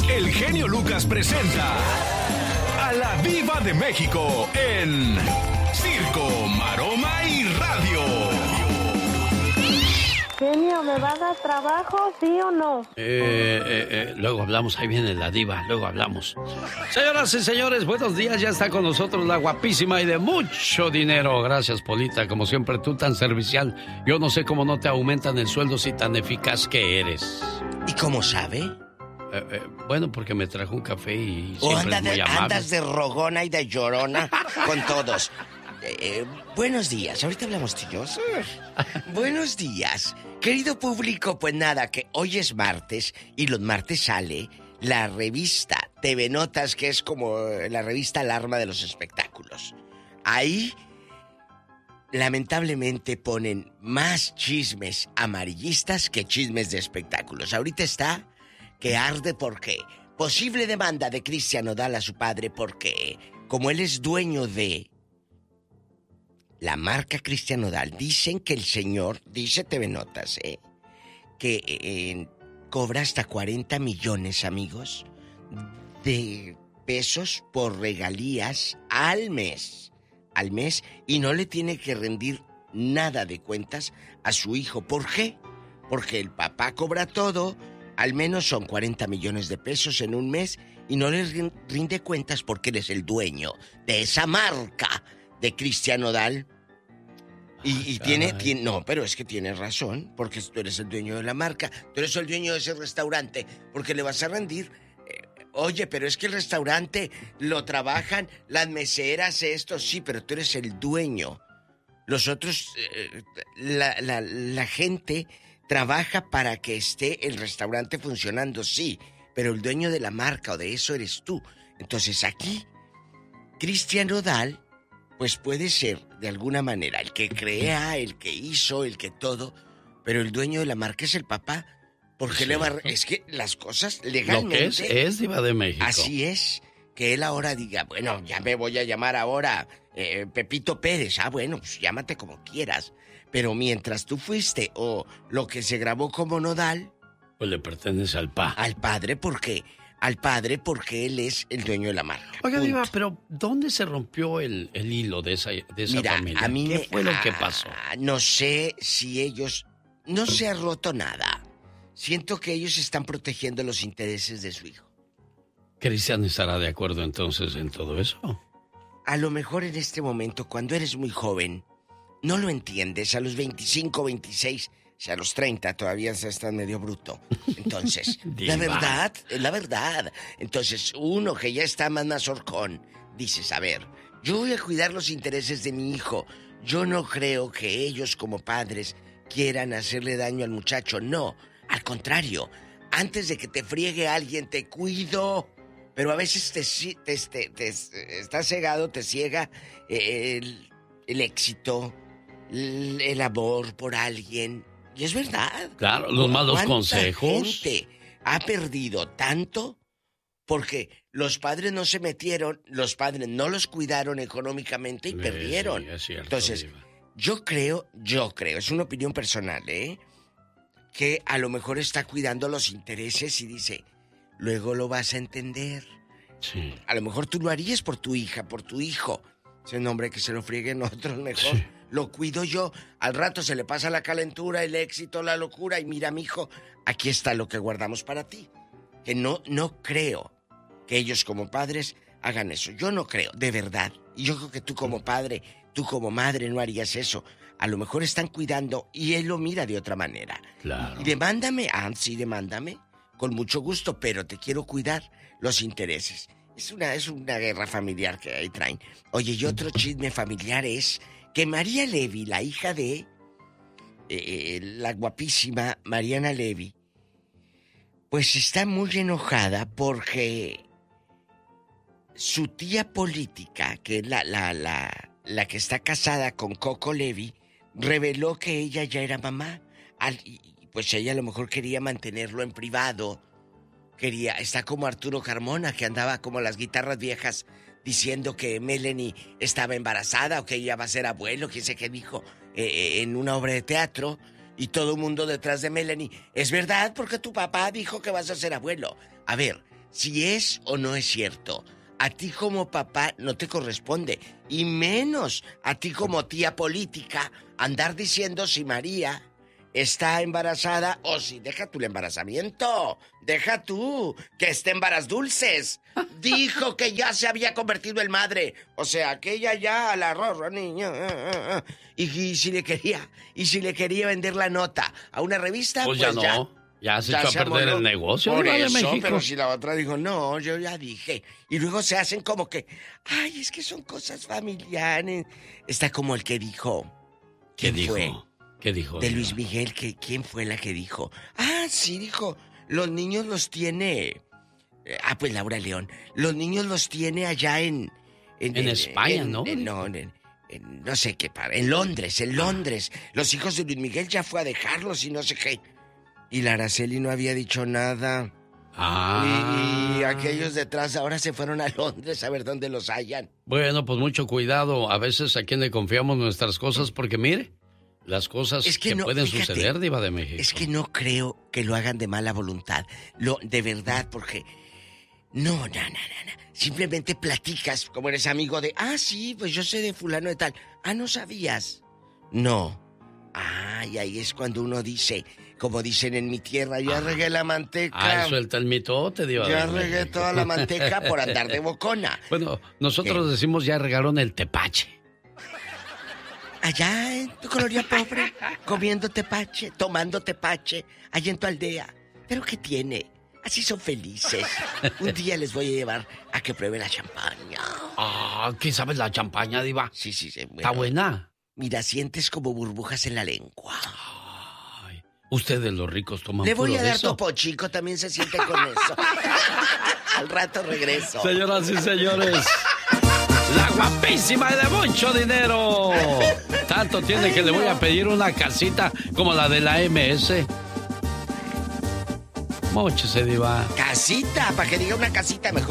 el genio Lucas presenta a la Diva de México en Circo, Maroma y Radio. Genio, ¿me va a dar trabajo, sí o no? Luego hablamos, ahí viene la diva, luego hablamos. Señoras y señores, buenos días, ya está con nosotros la guapísima y de mucho dinero. Gracias, Polita, como siempre, tú tan servicial. Yo no sé cómo no te aumentan el sueldo si tan eficaz que eres. ¿Y cómo sabe? Bueno, porque me trajo un café y ¿O siempre es muy amable. andas de rogona y de llorona con todos? Buenos días, ahorita hablamos tú y yo. Buenos días, querido público. Pues nada, que hoy es martes y los martes sale la revista TV Notas, que es como la revista Alarma de los espectáculos. Ahí, lamentablemente, ponen más chismes amarillistas que chismes de espectáculos. Ahorita está que arde porque posible demanda de Cristian Nodal a su padre porque, como él es dueño de la marca Cristian Nodal, dicen que el señor, dice TV Notas, que cobra hasta 40 millones, amigos, de pesos por regalías al mes, y no le tiene que rendir nada de cuentas a su hijo. ¿Por qué? Porque el papá cobra todo, al menos son 40 millones de pesos en un mes, y no le rinde cuentas porque él es el dueño de esa marca de Cristian Nodal. Y tiene, no, pero es que tienes razón, porque tú eres el dueño de la marca, tú eres el dueño de ese restaurante, porque le vas a rendir. Oye, pero es que el restaurante lo trabajan las meseras, esto, sí, pero tú eres el dueño. Los otros, la gente trabaja para que esté el restaurante funcionando, sí, pero el dueño de la marca o de eso eres tú. Entonces aquí, Cristian Nodal, pues puede ser, de alguna manera, el que crea, el que hizo, el que todo, pero el dueño de la marca es el papá, porque le va es que las cosas legalmente... Lo que es Diva de México. Así es, que él ahora diga, bueno, ya me voy a llamar ahora Pepito Pérez. Ah, bueno, pues llámate como quieras, pero mientras tú fuiste, o lo que se grabó como Nodal... Pues le pertenece al padre, porque... Al padre, porque él es el dueño de la marca. Oiga, Diva, pero ¿dónde se rompió el hilo de esa Mira, familia? A mí ¿Qué fue lo que pasó? No sé si ellos... No se ha roto nada. Siento que ellos están protegiendo los intereses de su hijo. ¿Cristian estará de acuerdo entonces en todo eso? A lo mejor en este momento, cuando eres muy joven, no lo entiendes. A los 25, 26... Si a los 30 todavía se está medio bruto. Entonces, la verdad, es la verdad. Entonces, uno que ya está más mazorcón, dices, a ver, yo voy a cuidar los intereses de mi hijo. Yo no creo que ellos como padres quieran hacerle daño al muchacho. No, al contrario. Antes de que te friegue alguien, te cuido. Pero a veces te está cegado, te ciega el éxito, el amor por alguien. Y es verdad. Claro, los malos consejos. Gente ha perdido tanto porque los padres no se metieron, los padres no los cuidaron económicamente y perdieron. Sí, es cierto, entonces, Diva. yo creo, es una opinión personal, que a lo mejor está cuidando los intereses y dice, luego lo vas a entender. Sí. A lo mejor tú lo harías por tu hija, por tu hijo. Ese nombre que se lo frieguen otros mejor. Sí. Lo cuido yo. Al rato se le pasa la calentura, el éxito, la locura. Y mira, mijo, aquí está lo que guardamos para ti. Que no creo que ellos como padres hagan eso. Yo no creo, de verdad. Y yo creo que tú como padre, tú como madre no harías eso. A lo mejor están cuidando y él lo mira de otra manera. Claro. Y demándame. Ah, sí, demándame. Con mucho gusto, pero te quiero cuidar los intereses. Es una guerra familiar que ahí traen. Oye, y otro chisme familiar es que María Levy, la hija de la guapísima Mariana Levy, pues está muy enojada porque su tía política, que es la que está casada con Coco Levy, reveló que ella ya era mamá. Pues ella a lo mejor quería mantenerlo en privado. Está como Arturo Carmona, que andaba como las guitarras viejas diciendo que Melanie estaba embarazada o que ella va a ser abuelo, quién sé qué dijo, en una obra de teatro, y todo el mundo detrás de Melanie. Es verdad, porque tu papá dijo que vas a ser abuelo. A ver, si es o no es cierto. A ti como papá no te corresponde, y menos a ti como tía política, andar diciendo si María está embarazada o si deja tú el embarazamiento. Deja tú que esté en varas dulces. Dijo que ya se había convertido en madre. O sea, que ella ya a la rorra, niña. Y si le quería vender la nota a una revista, pues ya no. Ya se echó a perder el negocio. Por eso, de México. Pero si la otra dijo, no, yo ya dije. Y luego se hacen como que, ay, es que son cosas familiares. Está como el que dijo. ¿Quién fue? ¿Qué dijo? De Luis Miguel, ¿quién fue la que dijo? Ah, sí, dijo, los niños los tiene... pues Laura León. Los niños los tiene allá en España, ¿no? No sé qué, en Londres, Los hijos de Luis Miguel ya fue a dejarlos y no sé qué. Y la Araceli no había dicho nada. Y aquellos detrás ahora se fueron a Londres a ver dónde los hallan. Bueno, pues mucho cuidado. A veces a quién le confiamos nuestras cosas, porque mire... Las cosas que no, pueden suceder, Diva de México. Es que no creo que lo hagan de mala voluntad. De verdad, porque... No. Simplemente platicas, como eres amigo de... Ah, sí, pues yo sé de fulano de tal. Ah, ¿no sabías? No. Y ahí es cuando uno dice... Como dicen en mi tierra, ya regué la manteca. Suelta el mitote, Diva. Ya regué toda la manteca por andar de bocona. Bueno, nosotros decimos ya regaron el tepache. Allá en tu colonia pobre, comiendo tepache, tomando tepache, allá en tu aldea. ¿Pero qué tiene? Así son felices. Un día les voy a llevar a que prueben la champaña. ¿Qué sabes la champaña, Diva? Sí. Bueno, ¿está buena? Mira, sientes como burbujas en la lengua. Ay, ustedes los ricos toman Le voy a dar eso. Topo Chico, también se siente con eso. Al rato regreso. Señoras y señores... La guapísima y de mucho dinero. Tanto tiene que le voy a pedir una casita como la de la MS. Móchese, Diva. Casita, para que diga una casita mejor.